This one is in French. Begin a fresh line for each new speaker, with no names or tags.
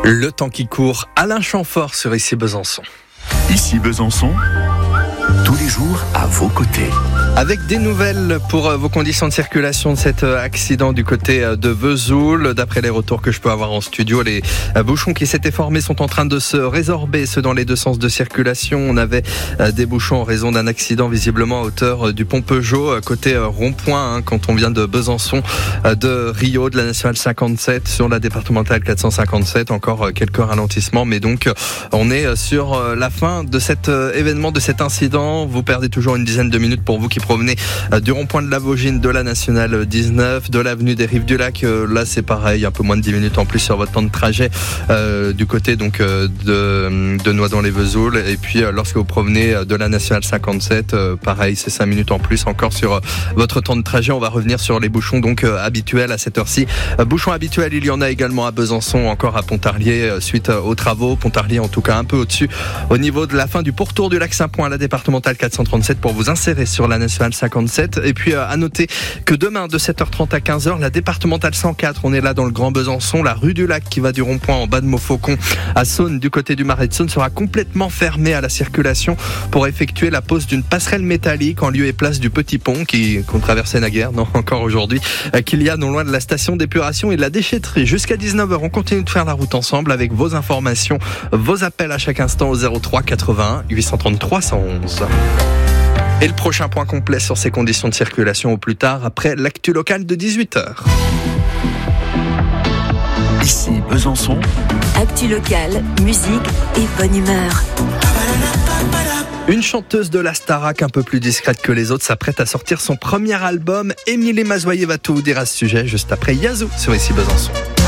Le temps qui court, Alain Chamfort sur Ici Besançon.
Ici Besançon, tous les jours à vos côtés.
Avec des nouvelles pour vos conditions de circulation de cet accident du côté de Vesoul. D'après les retours que je peux avoir en studio, les bouchons qui s'étaient formés sont en train de se résorber, ceux dans les deux sens de circulation. On avait des bouchons en raison d'un accident visiblement à hauteur du pont Peugeot, côté rond-point, quand on vient de Besançon, de Rio, de la nationale 57 sur la départementale 457. Encore quelques ralentissements, mais donc on est sur la fin de cet événement, de cet incident. Vous perdez toujours une dizaine de minutes pour vous qui provenez du rond-point de la Vaugine, de la nationale 19, de l'avenue des Rives du Lac. Là c'est pareil, un peu moins de 10 minutes en plus sur votre temps de trajet du côté donc de Noidans-les-Vesoul. Et puis lorsque vous provenez de la nationale 57, pareil, c'est 5 minutes en plus encore sur votre temps de trajet. On va revenir sur les bouchons donc habituels à cette heure-ci. Bouchons habituels, il y en a également à Besançon, encore à Pontarlier suite aux travaux. Pontarlier en tout cas un peu au-dessus au niveau de la fin du pourtour du lac Saint-Point à la départementale 437 pour vous insérer sur la nationale 57. Et puis à noter que demain de 7h30 à 15h, la départementale 104, on est là dans le Grand Besançon, la rue du Lac qui va du rond-point en bas de Montfaucon à Saône, du côté du Marais de Saône, sera complètement fermée à la circulation pour effectuer la pose d'une passerelle métallique en lieu et place du petit pont qu'on traversait naguère, non encore aujourd'hui, qu'il y a non loin de la station d'épuration et de la déchetterie. Jusqu'à 19h, on continue de faire la route ensemble avec vos informations, vos appels à chaque instant au 03 81 833 111. Et le prochain point complet sur ces conditions de circulation au plus tard, après l'actu locale de 18h.
Ici Besançon.
Actu locale, musique et bonne humeur.
Une chanteuse de la Starac un peu plus discrète que les autres s'apprête à sortir son premier album. Émilie Mazoyer va tout vous dire à ce sujet juste après Yazoo sur Ici Besançon.